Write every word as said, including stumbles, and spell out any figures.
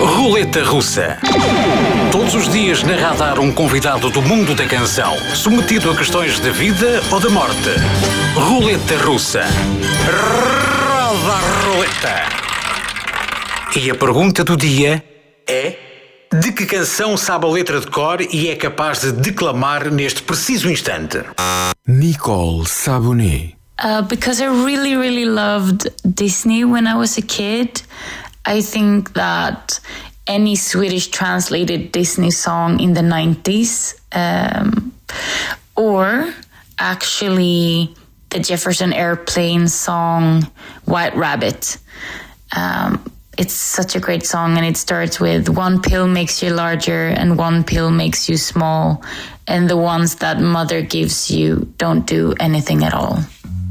Roleta Russa. Todos os dias na Radar um convidado do mundo da canção, submetido a questões de vida ou da morte. Roleta Russa. Roda a roleta. E a pergunta do dia é: de que canção sabe a letra de cor e é capaz de declamar neste preciso instante? Nicole Sabonet. Uh, because I really, really loved Disney when I was a kid. I think that any Swedish translated Disney song in the nineties, um, or actually the Jefferson Airplane song White Rabbit. Um, it's such a great song, and it starts with one pill makes you larger and one pill makes you small, and the ones that mother gives you don't do anything at all.